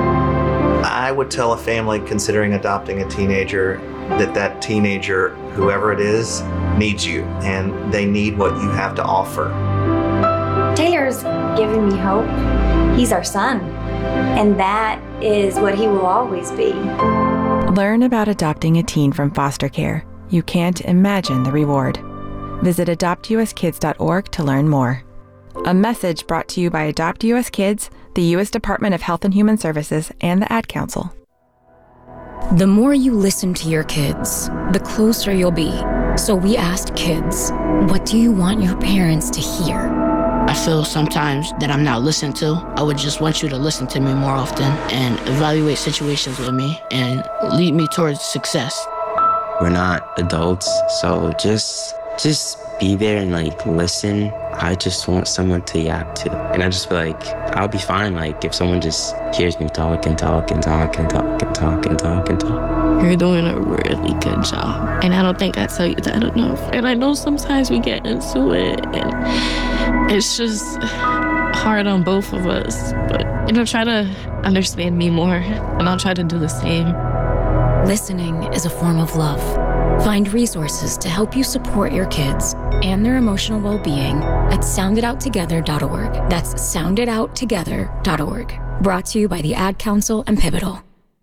I would tell a family considering adopting a teenager that teenager, whoever it is, needs you, and they need what you have to offer. Taylor's given me hope. He's our son, and that is what he will always be. Learn about adopting a teen from foster care. You can't imagine the reward. Visit adoptuskids.org to learn more. A message brought to you by Adopt US Kids, the U.S. Department of Health and Human Services, and the Ad Council. The more you listen to your kids, the closer you'll be. So we asked kids, what do you want your parents to hear? I feel sometimes that I'm not listened to. I would just want you to listen to me more often and evaluate situations with me and lead me towards success. We're not adults, so just be there and listen. I just want someone to yap to. And I just feel like I'll be fine if someone just hears me talk and talk and talk and talk and talk and talk and talk. You're doing a really good job. And I don't think I tell you that enough. And I know sometimes we get into it and it's just hard on both of us. But try to understand me more and I'll try to do the same. Listening is a form of love. Find resources to help you support your kids and their emotional well-being at sounditouttogether.org. That's sounditouttogether.org. Brought to you by the Ad Council and Pivotal.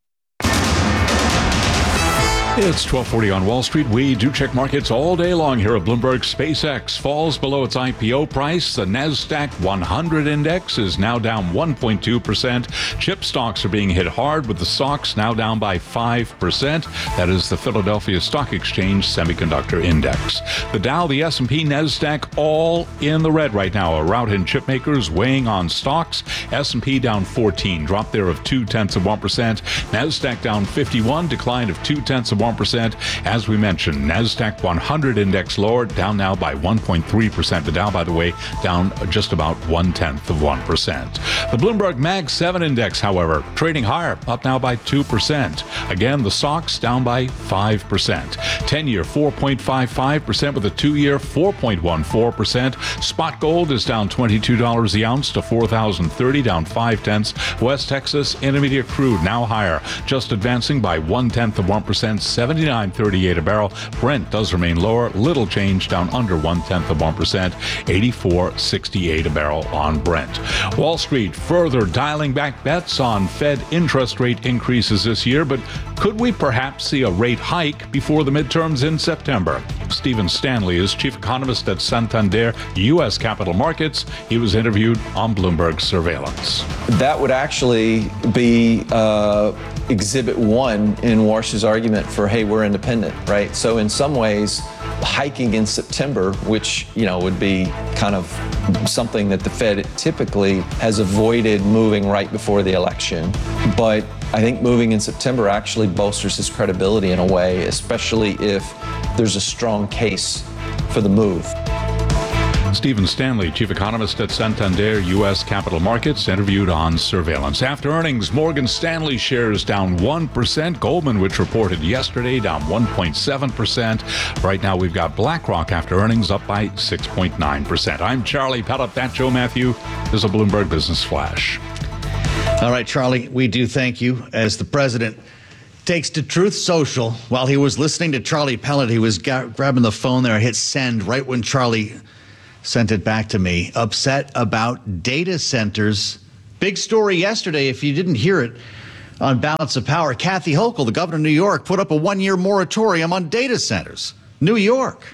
It's 12:40 on Wall Street. We do check markets all day long here at Bloomberg. SpaceX falls below its IPO price. The NASDAQ 100 index is now down 1.2%. Chip stocks are being hit hard, with the stocks now down by 5%. That is the Philadelphia Stock Exchange Semiconductor Index. The Dow, the S&P, NASDAQ all in the red right now. A rout in chip makers weighing on stocks. S&P down 14, drop there of 0.2%. NASDAQ down 51, decline of 0.2%. As we mentioned, NASDAQ 100 index lower, down now by 1.3%. The Dow, by the way, down just about 0.1%. The Bloomberg Mag 7 index, however, trading higher, up now by 2%. Again, the stocks down by 5%. 10-year 4.55% with a 2-year 4.14%. Spot gold is down $22 the ounce to $4,030, down 0.5. West Texas Intermediate crude now higher, just advancing by 0.1%. $79.38 a barrel. Brent does remain lower, little change, down under 0.1%, $84.68 a barrel on Brent. Wall Street further dialing back bets on Fed interest rate increases this year, but could we perhaps see a rate hike before the midterms in September? Stephen Stanley is chief economist at Santander U.S. Capital Markets. He was interviewed on Bloomberg Surveillance. That would actually be exhibit one in Warsh's argument for, hey, we're independent, right? So in some ways, hiking in September, which, would be kind of something that the Fed typically has avoided moving right before the election. But I think moving in September actually bolsters his credibility in a way, especially if there's a strong case for the move. Stephen Stanley, chief economist at Santander U.S. Capital Markets, interviewed on Surveillance. After earnings, Morgan Stanley shares down 1%. Goldman, which reported yesterday, down 1.7%. Right now, we've got BlackRock after earnings up by 6.9%. I'm Charlie Pellet. That's Joe Matthew. This is a Bloomberg Business Flash. All right, Charlie, we do thank you. As the president takes to Truth Social, while he was listening to Charlie Pellet, he was grabbing the phone there, hit send right when Charlie sent it back to me. Upset about data centers. Big story yesterday, if you didn't hear it, on Balance of Power. Kathy Hochul, the governor of New York, put up a one-year moratorium on data centers. New York.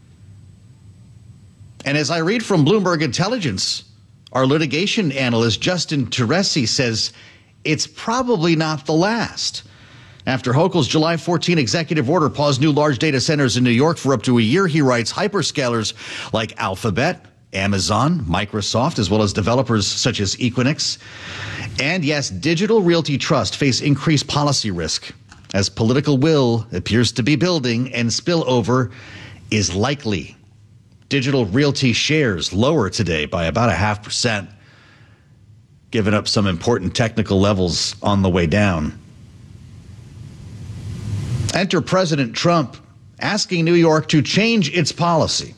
And as I read from Bloomberg Intelligence, our litigation analyst, Justin Teresi, says it's probably not the last. After Hochul's July 14 executive order paused new large data centers in New York for up to a year, he writes, hyperscalers like Alphabet, Amazon, Microsoft, as well as developers such as Equinix, and yes, Digital Realty Trust face increased policy risk as political will appears to be building and spillover is likely. Digital Realty shares lower today by about 0.5%, giving up some important technical levels on the way down. Enter President Trump asking New York to change its policy.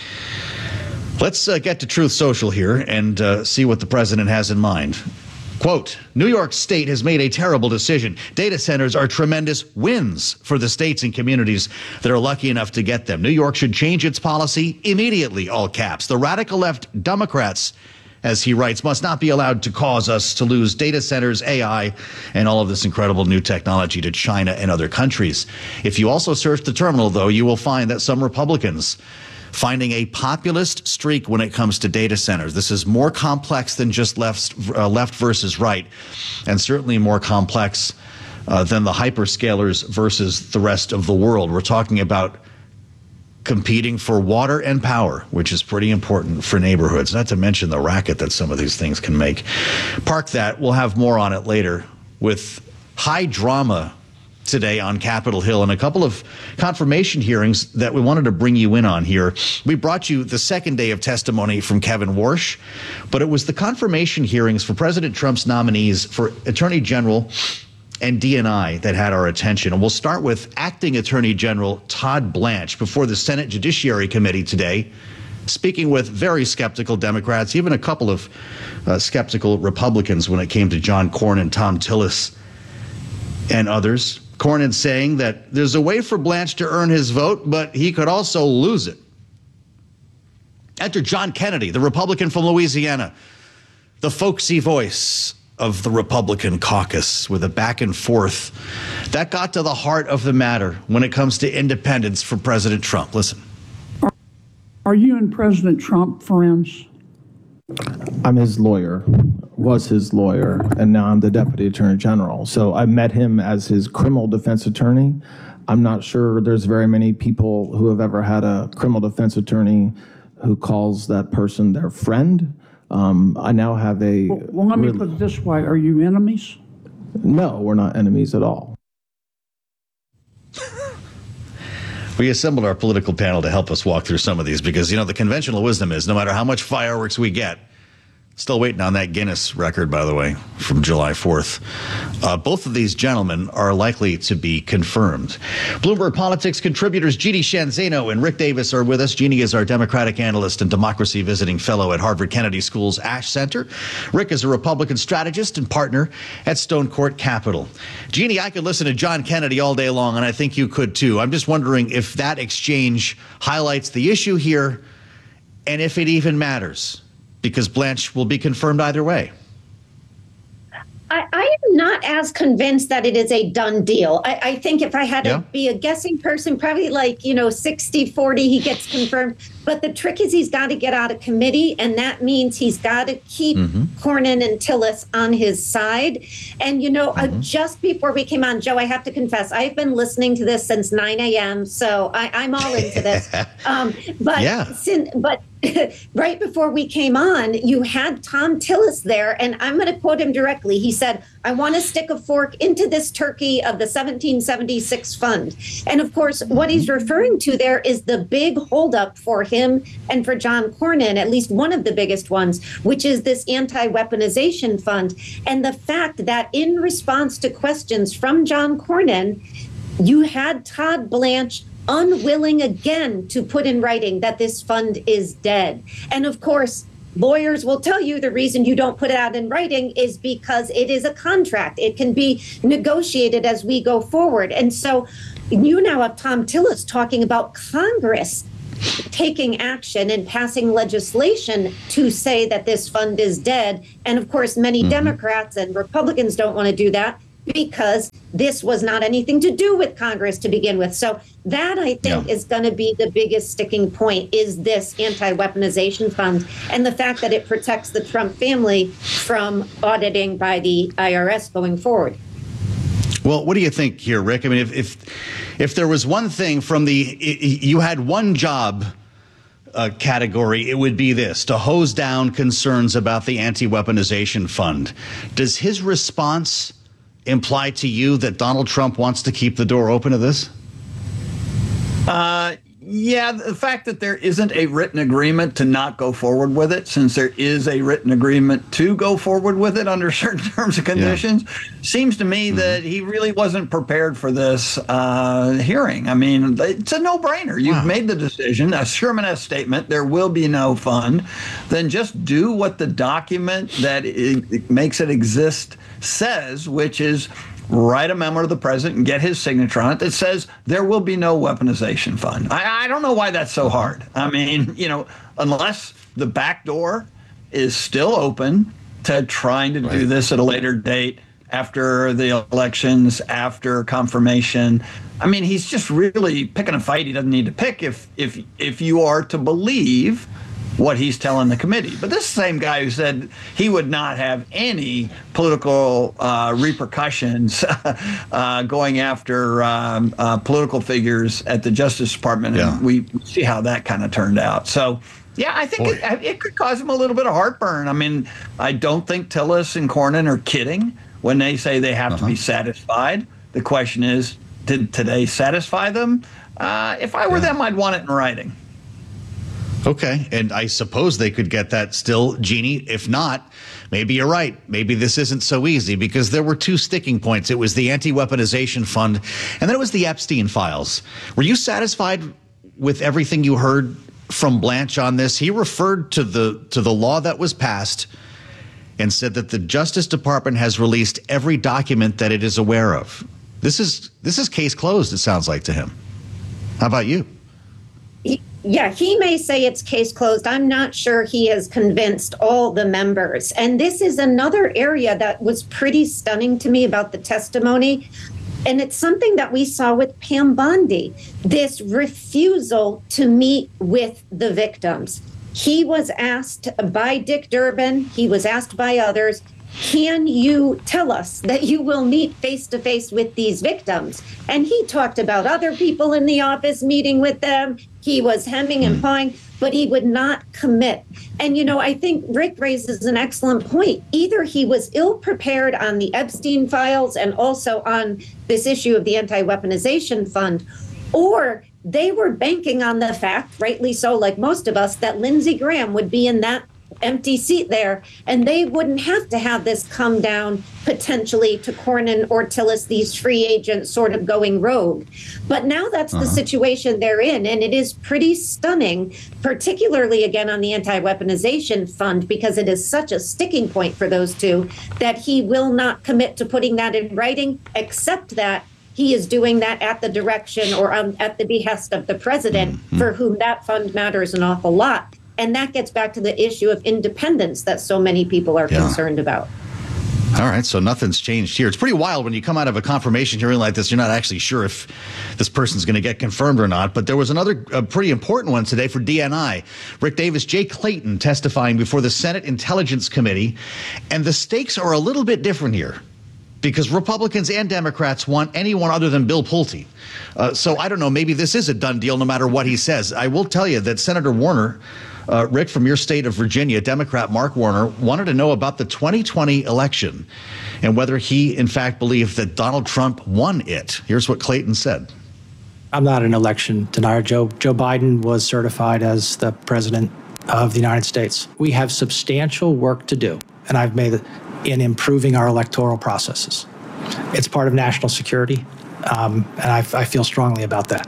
Let's get to Truth Social here and see what the president has in mind. Quote, New York State has made a terrible decision. Data centers are tremendous wins for the states and communities that are lucky enough to get them. New York should change its policy immediately, all caps. The radical left Democrats, as he writes, must not be allowed to cause us to lose data centers, AI, and all of this incredible new technology to China and other countries. If you also search the terminal, though, you will find that some Republicans finding a populist streak when it comes to data centers. This is more complex than just left versus right, and certainly more complex than the hyperscalers versus the rest of the world. We're talking about competing for water and power, which is pretty important for neighborhoods, not to mention the racket that some of these things can make. Park that. We'll have more on it later with high drama today on Capitol Hill and a couple of confirmation hearings that we wanted to bring you in on here. We brought you the second day of testimony from Kevin Warsh, but it was the confirmation hearings for President Trump's nominees for Attorney General and DNI that had our attention. And we'll start with Acting Attorney General Todd Blanche before the Senate Judiciary Committee today, speaking with very skeptical Democrats, even a couple of skeptical Republicans when it came to John Cornyn, Tom Tillis, and others. Cornyn saying that there's a way for Blanche to earn his vote, but he could also lose it. Enter John Kennedy, the Republican from Louisiana, the folksy voice of the Republican caucus, with a back and forth that got to the heart of the matter when it comes to independence for President Trump. Listen. Are you and President Trump friends? I'm his lawyer, was his lawyer, and now I'm the Deputy Attorney General. So I met him as his criminal defense attorney. I'm not sure there's very many people who have ever had a criminal defense attorney who calls that person their friend. I now have a... Well, let me put it this way. Are you enemies? No, we're not enemies at all. We assembled our political panel to help us walk through some of these because, you know, the conventional wisdom is no matter how much fireworks we get, Still waiting on that Guinness record, by the way, from July 4th. Both of these gentlemen are likely to be confirmed. Bloomberg Politics contributors Jeannie Sheehan Zaino and Rick Davis are with us. Jeannie is our Democratic analyst and democracy visiting fellow at Harvard Kennedy School's Ash Center. Rick is a Republican strategist and partner at Stone Court Capital. Jeannie, I could listen to John Kennedy all day long, and I think you could too. I'm just wondering if that exchange highlights the issue here and if it even matters, because Blanche will be confirmed either way. I am not as convinced that it is a done deal. I think if I had to be a guessing person, probably 60-40, he gets confirmed. But the trick is he's got to get out of committee, and that means he's got to keep Cornyn and Tillis on his side. And, just before we came on, Joe, I have to confess, I've been listening to this since 9 a.m., so I'm all into this. But right before we came on, you had Tom Tillis there, and I'm going to quote him directly. He said, "I want to stick a fork into this turkey of the 1776 fund." And of course, what he's referring to there is the big holdup for him and for John Cornyn, at least one of the biggest ones, which is this anti-weaponization fund. And the fact that in response to questions from John Cornyn, you had Todd Blanche unwilling again to put in writing that this fund is dead. And of course, lawyers will tell you the reason you don't put it out in writing is because it is a contract. It can be negotiated as we go forward. And so you now have Tom Tillis talking about Congress taking action and passing legislation to say that this fund is dead. And of course, many Democrats and Republicans don't want to do that, because this was not anything to do with Congress to begin with. So that, I think, is going to be the biggest sticking point, is this anti-weaponization fund and the fact that it protects the Trump family from auditing by the IRS going forward. Well, what do you think here, Rick? I mean, if there was one thing from you had one job category, it would be this: to hose down concerns about the anti-weaponization fund. Does his response imply to you that Donald Trump wants to keep the door open to this? Yeah, the fact that there isn't a written agreement to not go forward with it, since there is a written agreement to go forward with it under certain terms and conditions, seems to me that he really wasn't prepared for this hearing. I mean, it's a no-brainer. You've made the decision, a Sherman S statement, there will be no fund. Then just do what the document that it makes it exist says, which is write a memo to the president and get his signature on it that says there will be no weaponization fund. I don't know why that's so hard. I mean, unless the back door is still open to trying to do this at a later date, after the elections, after confirmation. I mean, he's just really picking a fight he doesn't need to pick if you are to believe what he's telling the committee. But this same guy who said he would not have any political repercussions going after political figures at the Justice Department, and we see how that kind of turned out. So, yeah, I think it could cause him a little bit of heartburn. I mean, I don't think Tillis and Cornyn are kidding when they say they have to be satisfied. The question is, did today satisfy them? If I were them, I'd want it in writing. Okay, and I suppose they could get that still, Jeannie. If not, maybe you're right. Maybe this isn't so easy, because there were two sticking points. It was the anti-weaponization fund, and then it was the Epstein files. Were you satisfied with everything you heard from Blanche on this? He referred to the law that was passed and said that the Justice Department has released every document that it is aware of. This is case closed, it sounds like to him. How about you? Yeah, he may say it's case closed. I'm not sure he has convinced all the members. And this is another area that was pretty stunning to me about the testimony. And it's something that we saw with Pam Bondi, this refusal to meet with the victims. He was asked by Dick Durbin, he was asked by others, can you tell us that you will meet face-to-face with these victims? And he talked about other people in the office meeting with them. He was hemming and hawing, but he would not commit. And, I think Rick raises an excellent point. Either he was ill-prepared on the Epstein files and also on this issue of the anti-weaponization fund, or they were banking on the fact, rightly so, like most of us, that Lindsey Graham would be in that empty seat there, and they wouldn't have to have this come down potentially to Cornyn or Tillis, these free agents sort of going rogue. But now that's the situation they're in, and it is pretty stunning, particularly again on the anti-weaponization fund, because it is such a sticking point for those two that he will not commit to putting that in writing, except that he is doing that at the direction or at the behest of the president, for whom that fund matters an awful lot. And that gets back to the issue of independence that so many people are concerned about. All right, so nothing's changed here. It's pretty wild when you come out of a confirmation hearing like this, you're not actually sure if this person's going to get confirmed or not. But there was another pretty important one today for DNI. Rick Davis, Jay Clayton testifying before the Senate Intelligence Committee. And the stakes are a little bit different here, because Republicans and Democrats want anyone other than Bill Pulte. So I don't know, maybe this is a done deal no matter what he says. I will tell you that Senator Warner, Rick, from your state of Virginia, Democrat Mark Warner, wanted to know about the 2020 election and whether he, in fact, believed that Donald Trump won it. Here's what Clayton said. I'm not an election denier. Joe Biden was certified as the president of the United States. We have substantial work to do, and I've made it in improving our electoral processes. It's part of national security, and I feel strongly about that.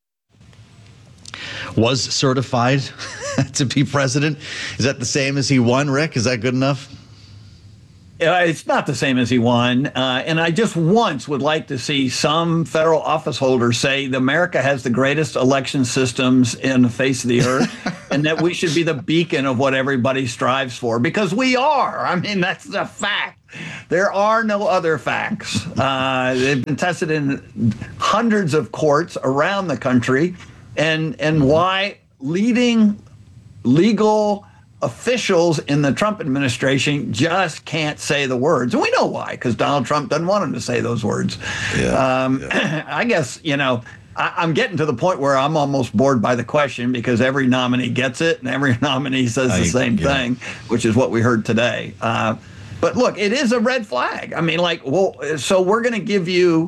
Was certified to be president. Is that the same as he won, Rick? Is that good enough? It's not the same as he won. And I just once would like to see some federal office holder say that America has the greatest election systems in the face of the earth and that we should be the beacon of what everybody strives for, because we are. I mean, that's a fact. There are no other facts. They've been tested in hundreds of courts around the country. And why leading legal officials in the Trump administration just can't say the words. And we know why, because Donald Trump doesn't want them to say those words. I guess, I'm getting to the point where I'm almost bored by the question, because every nominee gets it and every nominee says the same thing, which is what we heard today. But look, it is a red flag. I mean, so we're going to give you